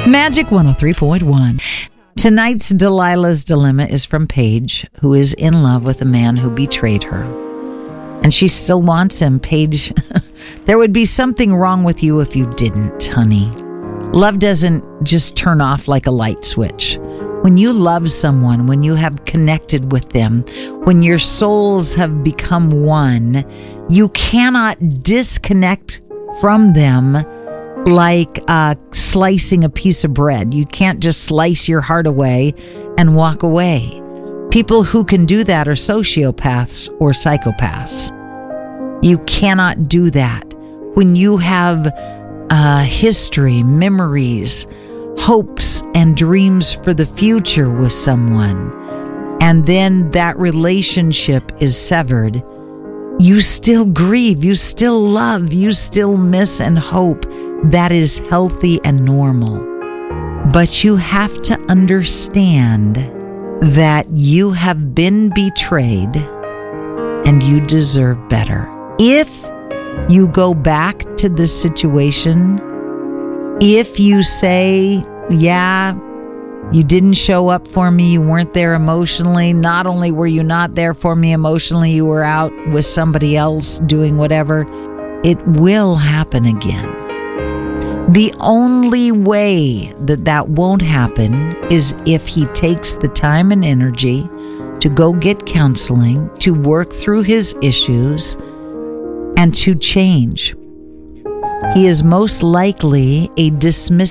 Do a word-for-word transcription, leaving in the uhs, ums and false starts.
Magic one oh three point one. Tonight's Delilah's Dilemma is from Paige, who is in love with a man who betrayed her. And she still wants him. Paige, there would be something wrong with you if you didn't, honey. Love doesn't just turn off like a light switch. When you love someone, when you have connected with them, when your souls have become one, you cannot disconnect from them like uh, slicing a piece of bread. You can't just slice your heart away and walk away. People who can do that are sociopaths or psychopaths. You cannot do that. When you have uh, history, memories, hopes, and dreams for the future with someone, and then that relationship is severed, you still grieve, you still love, you still miss and hope. That is healthy and normal. But you have to understand that you have been betrayed and you deserve better. If you go back to this situation, if you say, yeah, you didn't show up for me, you weren't there emotionally, not only were you not there for me emotionally, you were out with somebody else doing whatever, it will happen again. The only way that that won't happen is if he takes the time and energy to go get counseling, to work through his issues, and to change. He is most likely a dismissive